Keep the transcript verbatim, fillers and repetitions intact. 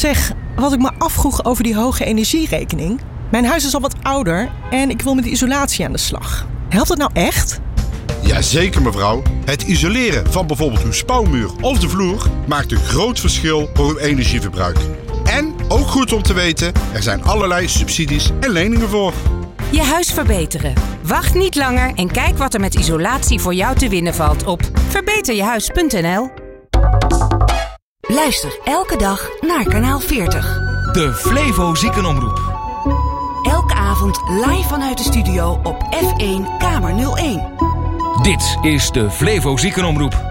Zeg, wat ik me afvroeg over die hoge energierekening. Mijn huis is al wat ouder en ik wil met de isolatie aan de slag. Helpt dat nou echt? Jazeker mevrouw. Het isoleren van bijvoorbeeld uw spouwmuur of de vloer maakt een groot verschil voor uw energieverbruik. En, ook goed om te weten, er zijn allerlei subsidies en leningen voor. Je huis verbeteren. Wacht niet langer en kijk wat er met isolatie voor jou te winnen valt op verbeter je huis punt n l. Luister elke dag naar kanaal veertig. De Flevo Ziekenomroep. Elke avond live vanuit de studio op F één Kamer nul één. Dit is de Flevo Ziekenomroep.